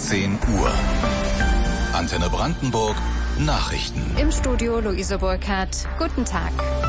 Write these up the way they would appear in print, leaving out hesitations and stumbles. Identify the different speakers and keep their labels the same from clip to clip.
Speaker 1: 10 Uhr. Antenne Brandenburg, Nachrichten.
Speaker 2: Im Studio Luise Burkhardt. Guten Tag.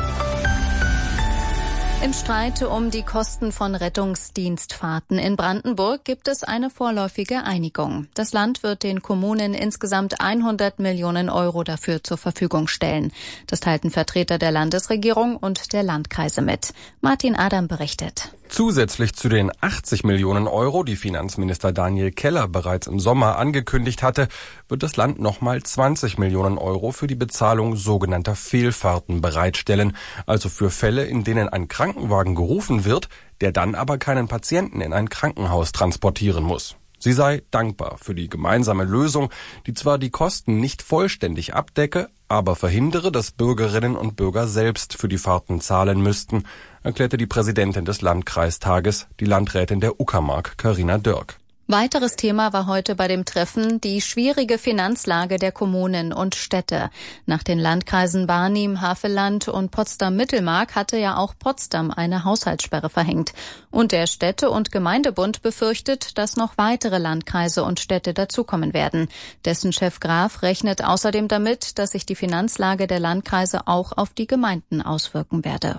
Speaker 2: Im Streit um die Kosten von Rettungsdienstfahrten in Brandenburg gibt es eine vorläufige Einigung. Das Land wird den Kommunen insgesamt 100 Millionen Euro dafür zur Verfügung stellen. Das teilten Vertreter der Landesregierung und der Landkreise mit. Martin Adam berichtet.
Speaker 3: Zusätzlich zu den 80 Millionen Euro, die Finanzminister Daniel Keller bereits im Sommer angekündigt hatte, wird das Land nochmal 20 Millionen Euro für die Bezahlung sogenannter Fehlfahrten bereitstellen, also für Fälle, in denen ein Krankenwagen gerufen wird, der dann aber keinen Patienten in ein Krankenhaus transportieren muss. Sie sei dankbar für die gemeinsame Lösung, die zwar die Kosten nicht vollständig abdecke, aber verhindere, dass Bürgerinnen und Bürger selbst für die Fahrten zahlen müssten, erklärte die Präsidentin des Landkreistages, die Landrätin der Uckermark, Carina Dörk.
Speaker 2: Weiteres Thema war heute bei dem Treffen die schwierige Finanzlage der Kommunen und Städte. Nach den Landkreisen Barnim, Havelland und Potsdam-Mittelmark hatte ja auch Potsdam eine Haushaltssperre verhängt. Und der Städte- und Gemeindebund befürchtet, dass noch weitere Landkreise und Städte dazukommen werden. Dessen Chef Graf rechnet außerdem damit, dass sich die Finanzlage der Landkreise auch auf die Gemeinden auswirken werde.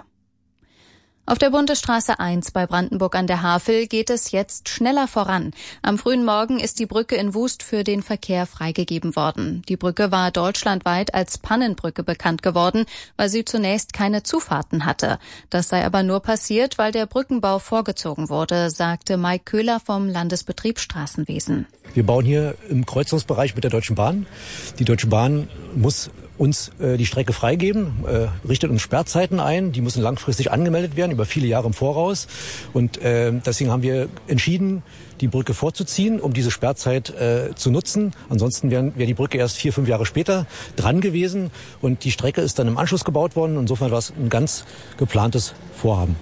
Speaker 2: Auf der Bundesstraße 1 bei Brandenburg an der Havel geht es jetzt schneller voran. Am frühen Morgen ist die Brücke in Wust für den Verkehr freigegeben worden. Die Brücke war deutschlandweit als Pannenbrücke bekannt geworden, weil sie zunächst keine Zufahrten hatte. Das sei aber nur passiert, weil der Brückenbau vorgezogen wurde, sagte Mike Köhler vom Landesbetrieb Straßenwesen.
Speaker 4: Wir bauen hier im Kreuzungsbereich mit der Deutschen Bahn. Die Deutsche Bahn muss uns die Strecke freigeben, richtet uns Sperrzeiten ein, die müssen langfristig angemeldet werden, über viele Jahre im Voraus. Und deswegen haben wir entschieden, die Brücke vorzuziehen, um diese Sperrzeit zu nutzen. Ansonsten wäre die Brücke erst 4-5 Jahre später dran gewesen. Und die Strecke ist dann im Anschluss gebaut worden. Insofern war es ein ganz geplantes Vorhaben.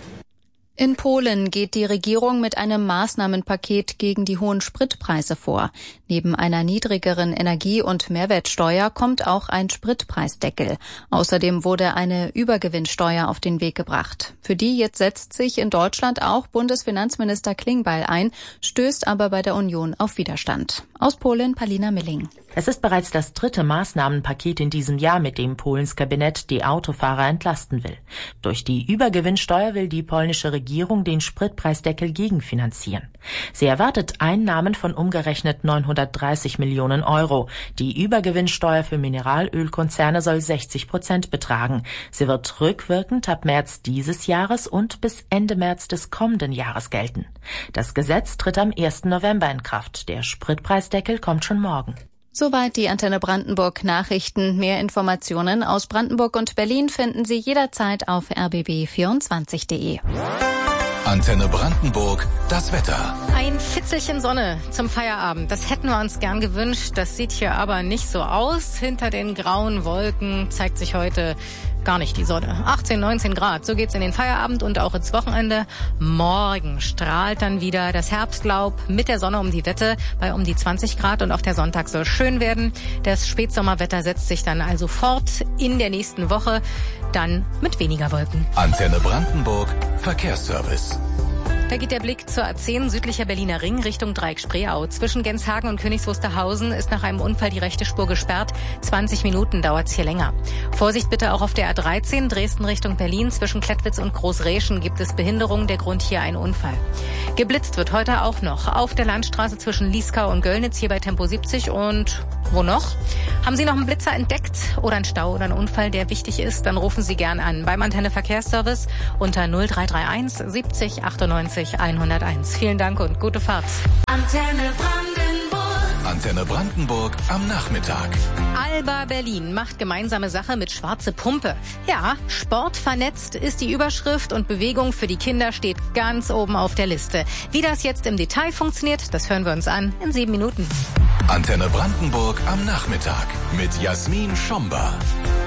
Speaker 2: In Polen geht die Regierung mit einem Maßnahmenpaket gegen die hohen Spritpreise vor. Neben einer niedrigeren Energie- und Mehrwertsteuer kommt auch ein Spritpreisdeckel. Außerdem wurde eine Übergewinnsteuer auf den Weg gebracht. Für die jetzt setzt sich in Deutschland auch Bundesfinanzminister Klingbeil ein, stößt aber bei der Union auf Widerstand. Aus Polen Palina Milling.
Speaker 5: Es ist bereits das 3. Maßnahmenpaket in diesem Jahr, mit dem Polens Kabinett die Autofahrer entlasten will. Durch die Übergewinnsteuer will die polnische Regierung den Spritpreisdeckel gegenfinanzieren. Sie erwartet Einnahmen von umgerechnet 930 Millionen Euro. Die Übergewinnsteuer für Mineralölkonzerne soll 60% betragen. Sie wird rückwirkend ab März dieses Jahres und bis Ende März des kommenden Jahres gelten. Das Gesetz tritt am 1. November in Kraft. Der Spritpreisdeckel kommt schon morgen.
Speaker 2: Soweit die Antenne Brandenburg Nachrichten. Mehr Informationen aus Brandenburg und Berlin finden Sie jederzeit auf rbb24.de.
Speaker 1: Antenne Brandenburg, das Wetter.
Speaker 6: Ein Fitzelchen Sonne zum Feierabend. Das hätten wir uns gern gewünscht. Das sieht hier aber nicht so aus. Hinter den grauen Wolken zeigt sich heute gar nicht die Sonne. 18, 19 Grad, so geht's in den Feierabend und auch ins Wochenende. Morgen strahlt dann wieder das Herbstlaub mit der Sonne um die Wette bei um die 20 Grad und auch der Sonntag soll schön werden. Das Spätsommerwetter setzt sich dann also fort in der nächsten Woche, dann mit weniger Wolken.
Speaker 1: Antenne Brandenburg, Verkehrsservice.
Speaker 6: Da geht der Blick zur A10 südlicher Berliner Ring Richtung Dreieck-Spreeau. Zwischen Genshagen und Königs Wusterhausen ist nach einem Unfall die rechte Spur gesperrt. 20 Minuten dauert's hier länger. Vorsicht bitte auch auf der A13 Dresden Richtung Berlin. Zwischen Klettwitz und Großräschen gibt es Behinderungen. Der Grund hier ein Unfall. Geblitzt wird heute auch noch auf der Landstraße zwischen Lieskau und Göllnitz, hier bei Tempo 70. Und wo noch? Haben Sie noch einen Blitzer entdeckt oder einen Stau oder einen Unfall, der wichtig ist? Dann rufen Sie gern an beim Antenne Verkehrsservice unter 0331 70 98 101. Vielen Dank und gute Fahrt.
Speaker 1: Antenne Brandenburg. Antenne Brandenburg am Nachmittag.
Speaker 6: Alba Berlin macht gemeinsame Sache mit Schwarze Pumpe. Ja, Sport vernetzt ist die Überschrift und Bewegung für die Kinder steht ganz oben auf der Liste. Wie das jetzt im Detail funktioniert, das hören wir uns an in 7 Minuten.
Speaker 1: Antenne Brandenburg am Nachmittag mit Jasmin Schomba.